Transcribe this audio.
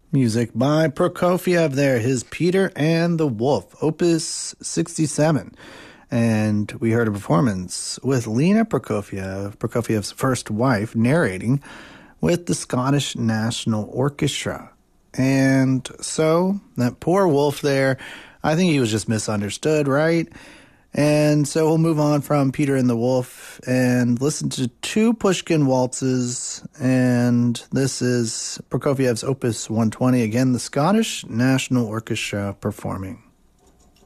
Music by Prokofiev there, his Peter and the Wolf, Opus 67. And we heard a performance with Lena Prokofiev, Prokofiev's first wife, narrating with the Scottish National Orchestra. And so, that poor wolf there, I think he was just misunderstood, right? And so we'll move on from Peter and the Wolf and listen to two Pushkin waltzes. And this is Prokofiev's Opus 120, again, the Scottish National Orchestra performing.